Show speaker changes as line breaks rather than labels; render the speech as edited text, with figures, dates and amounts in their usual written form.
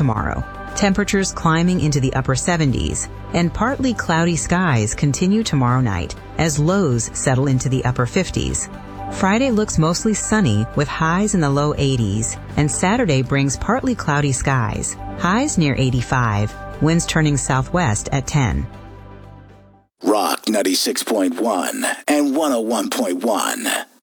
tomorrow. Temperatures climbing into the upper 70s, and partly cloudy skies continue tomorrow night as lows settle into the upper 50s. Friday looks mostly sunny with highs in the low 80s, and Saturday brings partly cloudy skies, highs near 85, winds turning southwest at 10.
Rock 96.1 and 101.1.